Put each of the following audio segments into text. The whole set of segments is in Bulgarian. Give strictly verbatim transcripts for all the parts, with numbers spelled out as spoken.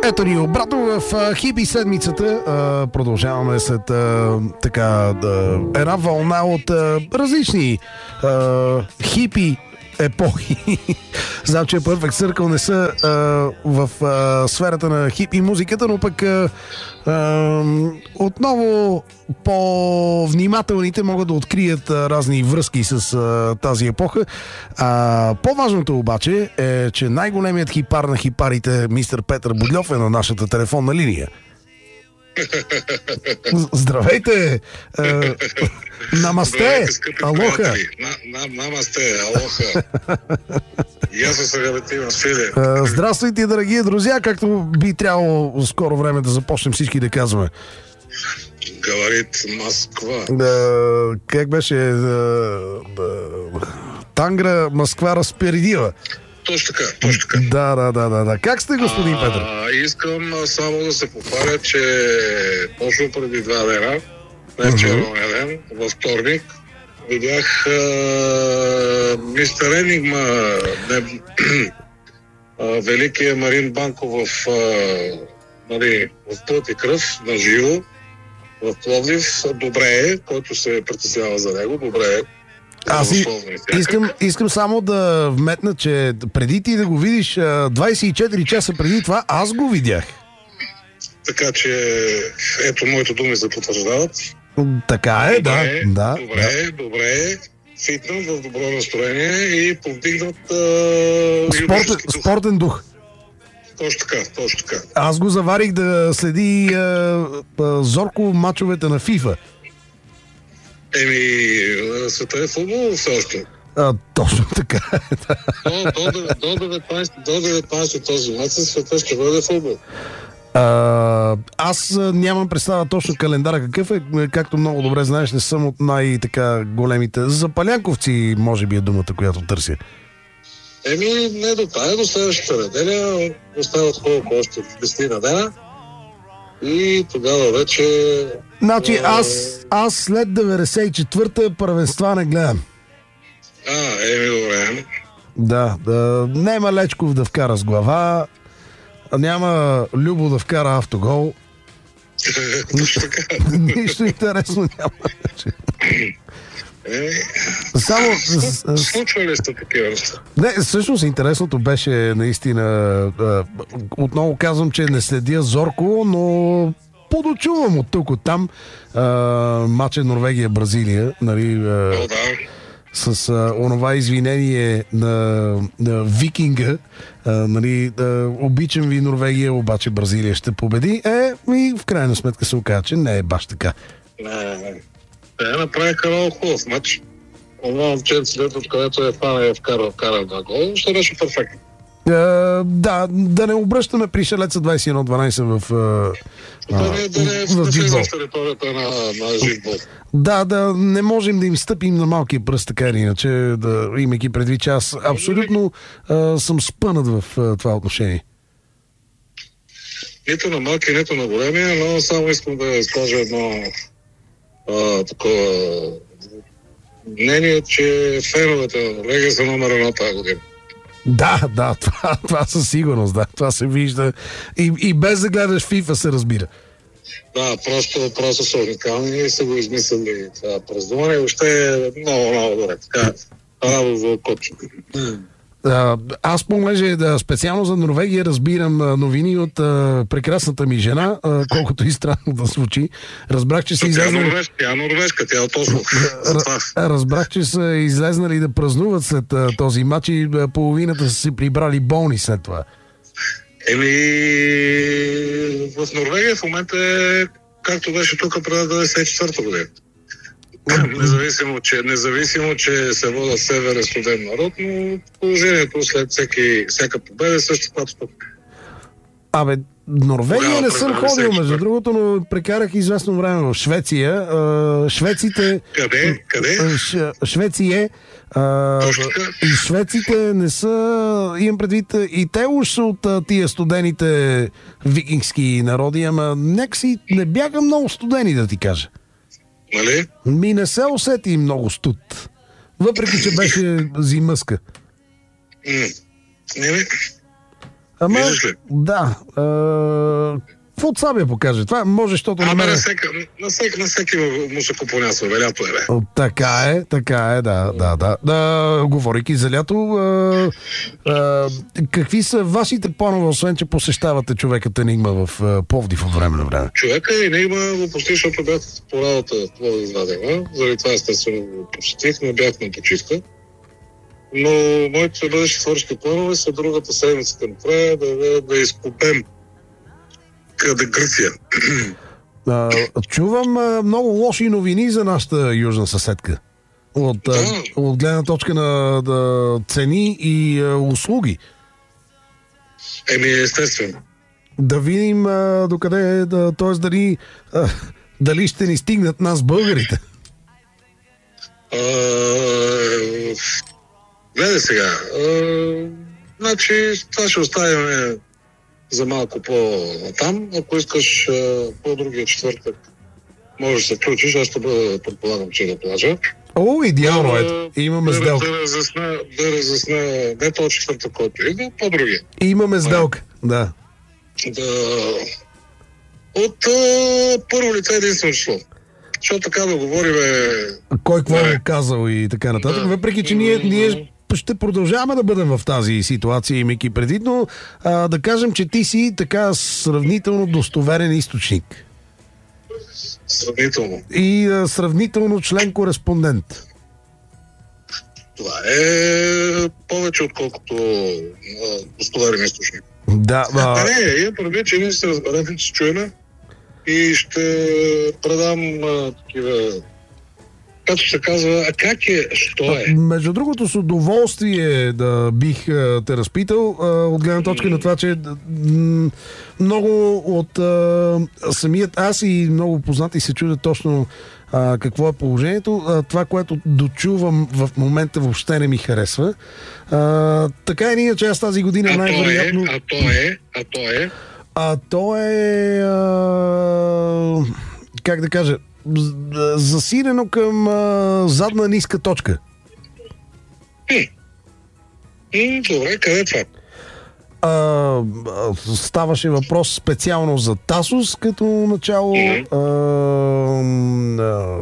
Ето ни обратно в а, хипи седмицата. А, продължаваме след а, така да, една вълна от а, различни а, хипи епохи. Знам, че Perfect Circle не са а, в а, сферата на хипи музиката, но пък а, а, отново по-внимателните могат да открият а, разни връзки с а, тази епоха. А, по-важното обаче е, че най-големият хипар на хипарите, мистер Петър Будльов, е на нашата телефонна линия. Здравейте! Е, намасте! Алоха! Намасте! Алоха! И аз се ребятивам с Филе. Здравствуйте, драги друзья! Както би трябвало в скоро време да започнем всички да казваме. Говорит Москва. Да, как беше? Да, да, Тангра, Москва разпередила. Точно така, точно така. Да, да, да, да, да. Как сте, господин Петър? А, искам само да се похваля, че точно преди два дена, не вчера, uh-huh. ден, във вторник, видях а, мистер Енигма, не, а, великия Марин Банков в, а, нали, в плът и кръв, на живо, в Пловдив. Добре е, който се притеснява за него, добре е. Аз и, искам, искам само да вметна, че преди ти да го видиш, двайсет и четири часа преди това, аз го видях. Така че, ето, моите думи се потвърждават. Така е, добре, да. да добре, да. добре. Фитнат в добро настроение и повдигнат Спортен, спортен дух. Точно така, точно така. Аз го заварих да следи а, а, зорко мачовете на FIFA. Еми, света е футбол все още. А, точно така. До, до, до, деветнайсети този месец света ще бъде футбол. А, аз нямам представа точно календара какъв е. Както много добре знаеш, не съм от най-така големите. Запалянковци, може би е думата, която търся. Еми, не до тая, до следващата неделя. Остават хубаво още десет на дена. И тогава вече... Значи аз, аз след деветдесет и четвърта първенства не гледам. А, еми добре. Да, да, няма Лечков да вкара с глава, няма Любо да вкара автогол. Нищо интересно няма. Е, Само... Случва ли сте такива неща? Не, всъщност интересното беше наистина... Отново казвам, че не следя зорко, но подочувам от тук, от там матча Норвегия-Бразилия, нали... О, да. С а, онова извинение на, на викинга, а, нали, а, обичам ви Норвегия, обаче Бразилия ще победи. Е, и в крайна сметка се оказа, че не е баш така. Не, не. Те направиха много хубав матч. Това момченце, дето откъдето е фана е вкарал, вкарал на гол, ще беше перфектно. Uh, да, да не обръщаме пришелеца двайсет и едно дванайсет в uh, да не, да не, в джитбол. В територията на, на джитбол. Да, да не можем да им стъпим на малкия пръст, така или иначе, да, имайки предвид, че аз абсолютно uh, съм спънат в uh, това отношение. Нито на малки, нито на големия, но само искам да изкажа едно а, такова мнение, че феновете на Норвегия са номер едно тази година. Да, да, това, това със сигурност, да, това се вижда. И, и без да гледаш FIFA се разбира. Да, просто, просто са уникални и са го измислили това праздуване. Въобще е много, много добре. Така, радо за окото. Аз, понеже да, специално за Норвегия разбирам новини от а, прекрасната ми жена, а, колкото и странно да звучи. Разбрах, че са излезнали... Тя е норвежка, тя е точно. Разбрах, че са излезнали да празнуват след а, този матч и а, половината са си прибрали болни след това. Еми, в Норвегия в момента е както беше тук през деветдесет и четвърта година. Независимо, че, независимо, че се вода север е студен народ, но положението след всеки, всяка победа е също както тук. Абе, Норвегия не съм ходил, между другото, но прекарах известно време в Швеция. Швеците... Къде? Къде? Ш, Швеция. И швеците не са... Имам предвид, и те уж са от тия студените викингски народи, ама някакси не бяха много студени, да ти кажа. Нали? Ми не се усети много студ. Въпреки, че беше зимъска. Не, Ама, Виждаш ли? да. Какво от Сабия покаже? Това може, защото... Ама на на всеки, на всеки, на всеки му се купонясва, бе, лято е, бе. Така е, така е, да, да, да. да говорейки за лято, а, а, какви са вашите планове, освен че посещавате човекът Енигма в а, Пловдив от време на време? Човека Енигма го посетих, защото бях по работа в Пловдив два дена. Заради това естествено го посетих, не бях на почивка. Но моите бъдещи свършки планове са другата седмица накрая да, да, да изкупем къде Гърция. А, чувам а, много лоши новини за нашата южна съседка. От, Да. а, от гледна точка на да, цени и а, услуги. Еми, естествено. Да видим а, докъде, да, т.е. дали, а, дали ще ни стигнат нас българите. А, гледай сега. А, значи, това ще оставим за малко по-там. Ако искаш а, по-другия четвъртък, може да се включиш. Аз ще бъда, предполагам, че на плажа. О, идеално Да, е. Имаме да, сделка. да, разясна, да разясна не този четвъртък, който идва, по-другия. Имаме сделка, да. Да, от а, първо лице единствено число. Защото така да говорим... Кой какво Да. е казал и така нататък. Да. Въпреки, че ние, ние ще продължаваме да бъдем в тази ситуация, имайки предвид, но а, да кажем, че ти си така сравнително достоверен източник. Сравнително. И а, сравнително член-кореспондент. Това е повече отколкото достоверен източник. Да, А, а, не, я прави, че ние се разберем, че се чуем и ще предам а, такива... Както се казва, а как е, що е? между другото, с удоволствие да бих а, те разпитал, а, от гледна точка на това, че м, много от а, самият аз и много познати се чудят точно а, какво е положението. А, това, което дочувам в момента, въобще не ми харесва. А, така и иначе аз тази година А то е, най-вероятно... а то е, а то е... А то е... А, как да кажа... з- засилено към а, задна ниска точка. М, добре, къде е това? А, а, ставаше въпрос специално за Тасос като начало. Мгм. А, а,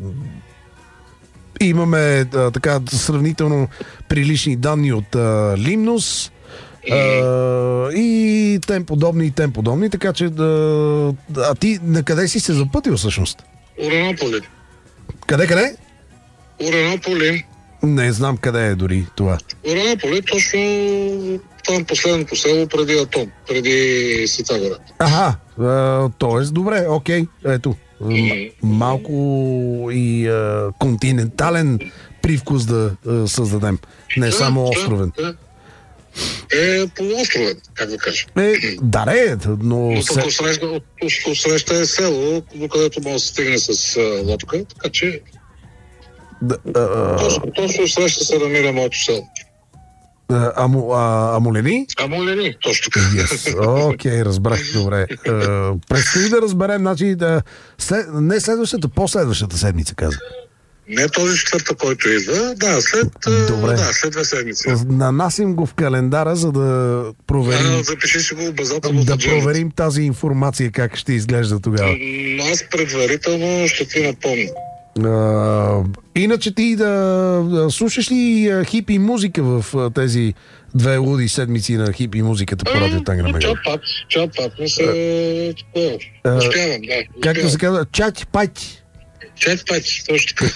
имаме а, така сравнително прилични данни от а, Лимнос. А, и тем подобни, и тем подобни, така че да... А ти на къде си се запътил всъщност? Уренополи. Къде, къде? Уренополи. Не знам къде е дори това. Уренополи, точно там последното село преди Атон, преди Ситагора. Аха, а, т.е. добре, окей, ето. М- малко и а, континентален привкус да а, създадем, не само островен. Да, е полуостровен, как да кажа. Е, да, не, но... Но се- пък отсреща, от, от, отсреща е село, до където може да се стигне с а, лодка, така че да, а, точно, точно отсреща се намира моето село. а, амо, а, амолени? Амолени, точно така. Yes. Окей, разбрах, добре. А, предстои да разберем, значи, да, след, не следващата, последващата седмица, каза. Не този четвъртък, който идва, да, след, а, Добре. да, след две седмици. Нанасим го в календара, за да проверим, А, запиши си го обязателно в да аджендата. проверим тази информация, как ще изглежда тогава. М, Аз предварително ще ти напомня. А, иначе ти да, да слушаш ли а, хипи музика в а, тези две луди седмици на хипи музиката по радио Тангра Чат пат, чат пат не се... такова. А, Успявам, да. Как да се успявам. казва? Чати пати. Чат пат, точно така.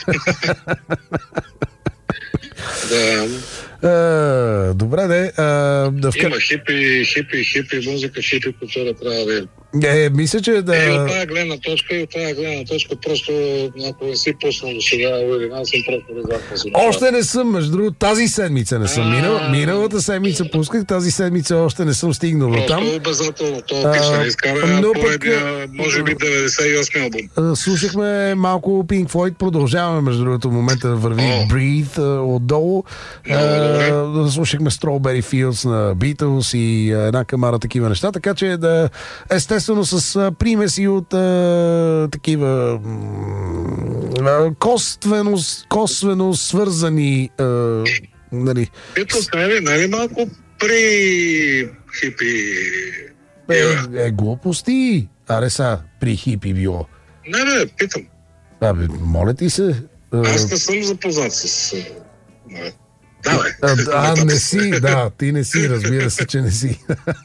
Да, А, добре, де. А, да вка... има хипи, хипи, хипи музика, хипи култура трябва да има. е, мисля, че И от да... тази гледна точка, и от тази гледна точка, просто ако не си пуснал до сега Уили, аз съм просто не знам какво си Още не съм, между другото, тази седмица не съм. Минал, миналата седмица пусках, тази седмица още не съм стигнал до Просто там. обязателно, то А, пише, изкара но пък, поредния, може би деветдесет и осми албум. А, Слушахме малко Pink Floyd, продължаваме между другото в момента да върви О. Breathe а, отдолу. А, слушахме Strawberry Fields на Beatles и а, една камара такива неща, така че да естествено с а, примеси от а, такива м, а, косвено, косвено свързани а, нали, Ето, нали, нали малко при хипи. Е, е глупости. Аре са, при хипи било. Не, бе, питам. Абе, моля ти се. Аз не съм запознат с... Не. Да, бе. А, а, не си, да, ти не си, разбира се, че не си.